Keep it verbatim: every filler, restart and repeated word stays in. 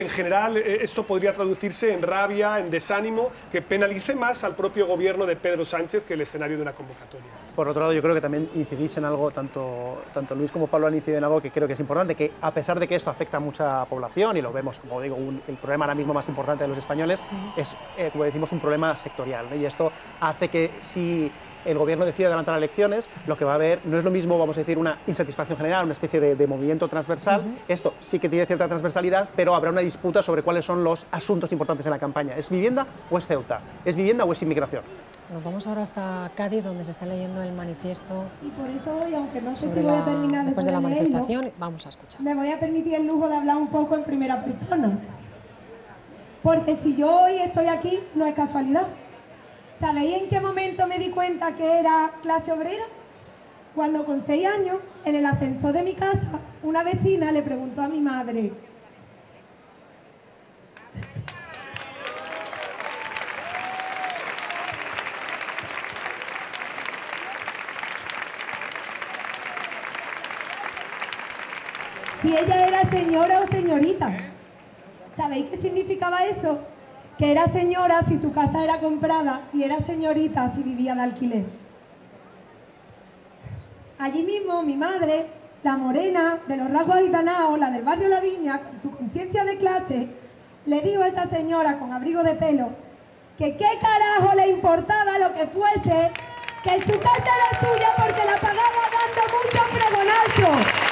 En general, esto podría traducirse en rabia, en desánimo, que penalice más al propio gobierno de Pedro Sánchez que el escenario de una convocatoria. Por otro lado, yo creo que también incidís en algo, tanto, tanto Luis como Pablo han incidido en algo que creo que es importante, que a pesar de que esto afecta a mucha población, y lo vemos, como digo, un, el problema ahora mismo más importante de los españoles, uh-huh. es, eh, como decimos, un problema sectorial, ¿no? Y esto hace que si el gobierno decide adelantar elecciones, lo que va a haber no es lo mismo, vamos a decir, una insatisfacción general, una especie de, de movimiento transversal. Uh-huh. Esto sí que tiene cierta transversalidad, pero habrá una disputa sobre cuáles son los asuntos importantes en la campaña. ¿Es vivienda o es Ceuta? ¿Es vivienda o es inmigración? Nos vamos ahora hasta Cádiz, donde se está leyendo el manifiesto. Y por eso hoy, aunque no sé si voy a terminar después de la de manifestación, leerlo, vamos a escuchar. Me voy a permitir el lujo de hablar un poco en primera persona. Porque si yo hoy estoy aquí, no es casualidad. ¿Sabéis en qué momento me di cuenta que era clase obrera? Cuando con seis años, en el ascensor de mi casa, una vecina le preguntó a mi madre: si ella era señora o señorita. ¿Sabéis qué significaba eso? Que era señora si su casa era comprada y era señorita si vivía de alquiler. Allí mismo mi madre, la morena de los rasgos gitanaos, la del barrio La Viña, con su conciencia de clase, le dijo a esa señora con abrigo de pelo que qué carajo le importaba lo que fuese, que su casa era suya porque la pagaba dando muchos fregonazos.